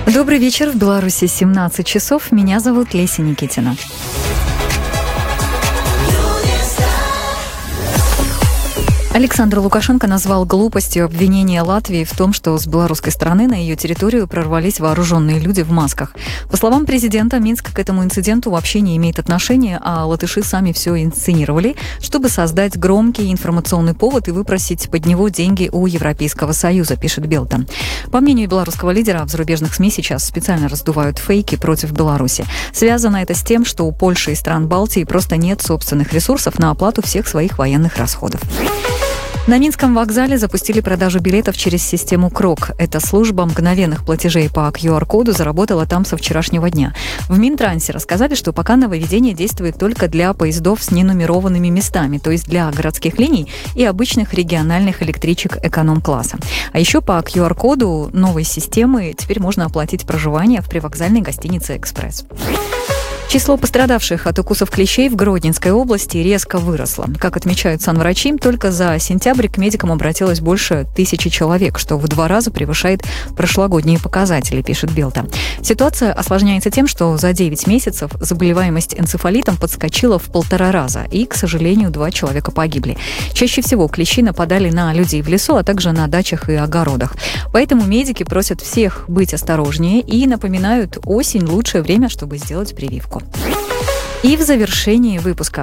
Добрый вечер. В Беларуси 17 часов. Меня зовут Леся Никитина. Александр Лукашенко назвал глупостью обвинения Латвии в том, что с белорусской стороны на ее территорию прорвались вооруженные люди в масках. По словам президента, Минск к этому инциденту вообще не имеет отношения, а латыши сами все инсценировали, чтобы создать громкий информационный повод и выпросить под него деньги у Европейского Союза, пишет Белта. По мнению белорусского лидера, в зарубежных СМИ сейчас специально раздувают фейки против Беларуси. Связано это с тем, что у Польши и стран Балтии просто нет собственных ресурсов на оплату всех своих военных расходов. На Минском вокзале запустили продажу билетов через систему КРОК. Эта служба мгновенных платежей по QR-коду заработала там со вчерашнего дня. В Минтрансе рассказали, что пока нововведение действует только для поездов с ненумерованными местами, то есть для городских линий и обычных региональных электричек эконом-класса. А еще по QR-коду новой системы теперь можно оплатить проживание в привокзальной гостинице «Экспресс». Число пострадавших от укусов клещей в Гродненской области резко выросло. Как отмечают санврачи, только за сентябрь к медикам обратилось больше 1000 человек, что в 2 раза превышает прошлогодние показатели, пишет Белта. Ситуация осложняется тем, что за 9 месяцев заболеваемость энцефалитом подскочила в 1,5 раза, и, к сожалению, 2 человека погибли. Чаще всего клещи нападали на людей в лесу, а также на дачах и огородах. Поэтому медики просят всех быть осторожнее и напоминают: осень – лучшее время, чтобы сделать прививку. И в завершении выпуска.